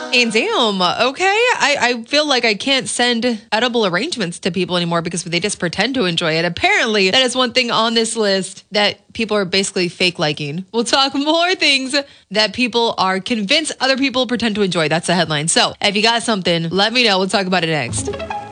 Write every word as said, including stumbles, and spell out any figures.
And damn, okay. I, I feel like I can't send edible arrangements to people anymore because they just pretend to enjoy it. Apparently, that is one thing on this list that people are basically fake liking. We'll talk more things that people are convinced other people pretend to enjoy. That's the headline. So if you got something, let me know. We'll talk about it next.